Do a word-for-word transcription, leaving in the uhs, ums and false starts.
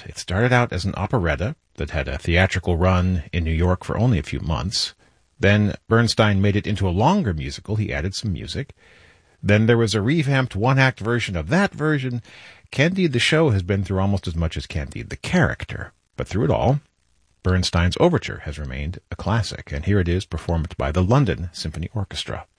It started out as an operetta that had a theatrical run in New York for only a few months. Then Bernstein made it into a longer musical. He added some music. Then there was a revamped one-act version of that version. Candide the show has been through almost as much as Candide the character. But through it all, Bernstein's overture has remained a classic, and here it is performed by the London Symphony Orchestra.